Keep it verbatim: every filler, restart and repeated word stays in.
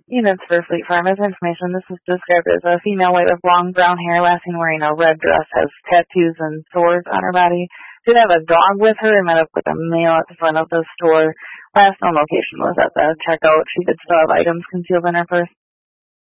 Units for Fleet Farm. As information, this is described as a female white with long brown hair, last seen wearing a red dress, has tattoos and sores on her body. Did have a dog with her and met up with a male at the front of the store. Last known location was at the checkout. She did still have items concealed in her purse.